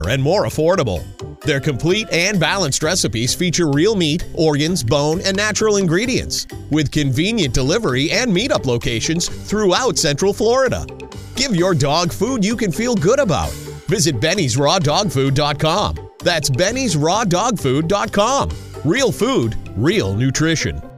and more affordable. Their complete and balanced recipes feature real meat, organs, bone, and natural ingredients, with convenient delivery and meetup locations throughout Central Florida. Give your dog food you can feel good about. Visit Benny'sRawDogFood.com. That's Benny'sRawDogFood.com. Real food, real nutrition.